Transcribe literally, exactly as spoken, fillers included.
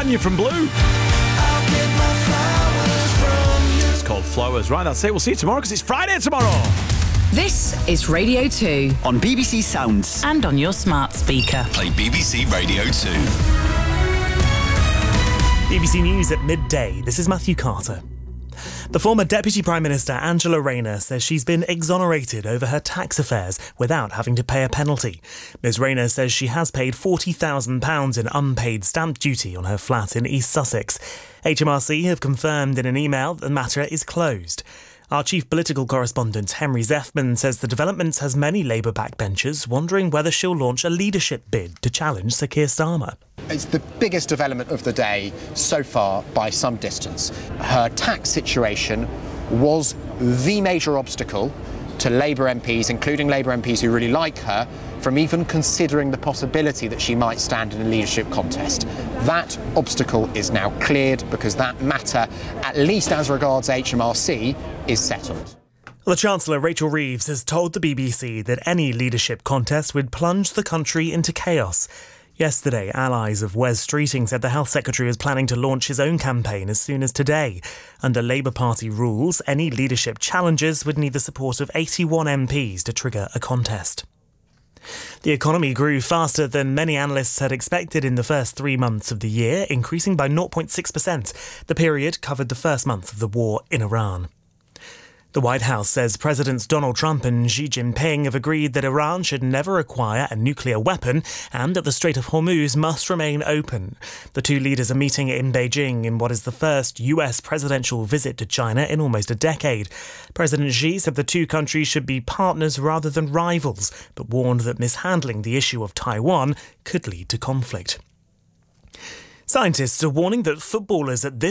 you from Blue. It's called Flowers. Right, that's it. We'll see you tomorrow because it's Friday tomorrow. This is Radio two. On B B C Sounds. And on your smart speaker. Play B B C Radio two. B B C News at midday. This is Matthew Carter. The former Deputy Prime Minister Angela Rayner says she's been exonerated over her tax affairs without having to pay a penalty. Ms Rayner says she has paid forty thousand pounds in unpaid stamp duty on her flat in East Sussex. H M R C have confirmed in an email that the matter is closed. Our chief political correspondent, Henry Zeffman, says the development has many Labour backbenchers wondering whether she'll launch a leadership bid to challenge Sir Keir Starmer. It's the biggest development of the day so far by some distance. Her tax situation was the major obstacle to Labour M Ps, including Labour M Ps who really like her, from even considering the possibility that she might stand in a leadership contest. That obstacle is now cleared because that matter, at least as regards H M R C, is settled. The Chancellor, Rachel Reeves, has told the B B C that any leadership contest would plunge the country into chaos. Yesterday, allies of Wes Streeting said the Health Secretary was planning to launch his own campaign as soon as today. Under Labour Party rules, any leadership challenges would need the support of eighty-one M Ps to trigger a contest. The economy grew faster than many analysts had expected in the first three months of the year, increasing by zero point six percent. The period covered the first month of the war in Iran. The White House says Presidents Donald Trump and Xi Jinping have agreed that Iran should never acquire a nuclear weapon and that the Strait of Hormuz must remain open. The two leaders are meeting in Beijing in what is the first U S presidential visit to China in almost a decade. President Xi said the two countries should be partners rather than rivals, but warned that mishandling the issue of Taiwan could lead to conflict. Scientists are warning that footballers at this